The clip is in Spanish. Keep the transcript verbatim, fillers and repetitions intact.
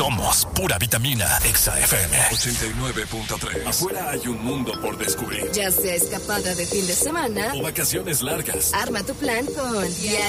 Somos pura vitamina. Exa F M ochenta y nueve punto tres. Afuera hay un mundo por descubrir. Ya sea escapada de fin de semana o vacaciones largas. Arma tu plan con Viaje